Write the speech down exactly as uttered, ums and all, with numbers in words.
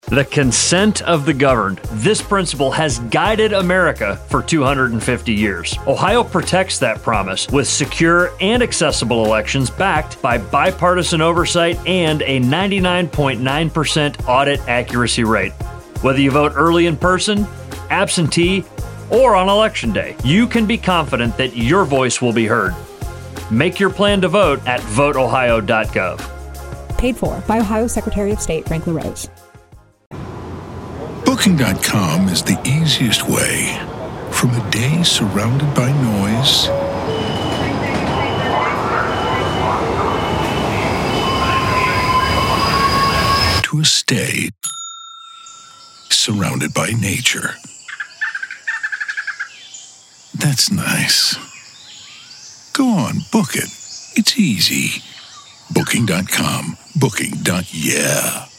The consent of the governed. This principle has guided America for two hundred fifty years. Ohio protects that promise with secure and accessible elections backed by bipartisan oversight and a ninety-nine point nine percent audit accuracy rate. Whether you vote early in person, absentee, or on election day, you can be confident that your voice will be heard. Make your plan to vote at vote ohio dot gov. Paid for by Ohio Secretary of State Frank LaRose. Booking dot com is the easiest way from a day surrounded by noise to a stay surrounded by nature. That's nice. Go on, book it. It's easy. Booking dot com. Booking. Yeah.